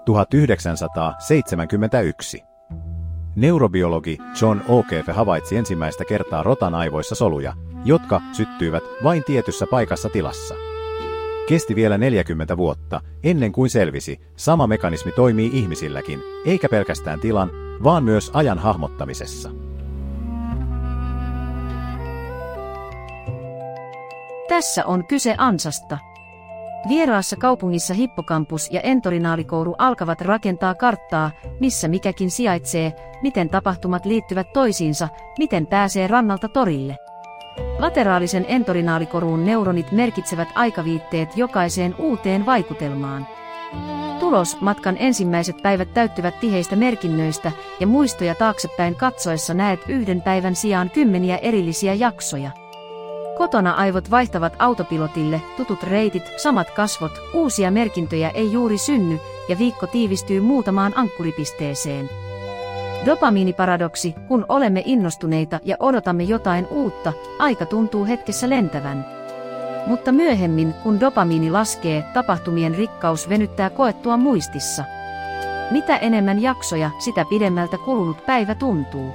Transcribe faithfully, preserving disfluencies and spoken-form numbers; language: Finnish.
tuhatyhdeksänsataaseitsemänkymmentäyksi. Neurobiologi John O'Keefe havaitsi ensimmäistä kertaa rotan aivoissa soluja, jotka syttyivät vain tietyssä paikassa tilassa. Kesti vielä neljäkymmentä vuotta, ennen kuin selvisi, sama mekanismi toimii ihmisilläkin, eikä pelkästään tilan, vaan myös ajan hahmottamisessa. Tässä on kyse ansasta. Vieraassa kaupungissa hippokampus ja entorinaalikouru alkavat rakentaa karttaa, missä mikäkin sijaitsee, miten tapahtumat liittyvät toisiinsa, miten pääsee rannalta torille. Lateraalisen entorinaalikoruun neuronit merkitsevät aikaviitteet jokaiseen uuteen vaikutelmaan. Tulos, matkan ensimmäiset päivät täyttyvät tiheistä merkinnöistä ja muistoja taaksepäin katsoessa näet yhden päivän sijaan kymmeniä erillisiä jaksoja. Kotona aivot vaihtavat autopilotille, tutut reitit, samat kasvot, uusia merkintöjä ei juuri synny ja viikko tiivistyy muutamaan ankkuripisteeseen. Dopamiiniparadoksi, kun olemme innostuneita ja odotamme jotain uutta, aika tuntuu hetkessä lentävän. Mutta myöhemmin, kun dopamiini laskee, tapahtumien rikkaus venyttää koettua muistissa. Mitä enemmän jaksoja, sitä pidemmältä kulunut päivä tuntuu.